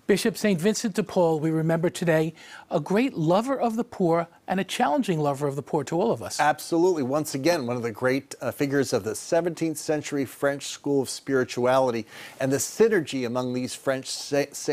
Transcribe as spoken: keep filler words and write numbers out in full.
Bishop Saint Vincent de Paul, we remember today, a great lover of the poor and a challenging lover of the poor to all of us. Absolutely. Once again, one of the great uh, figures of the seventeenth century French school of spirituality, and the synergy among these French saints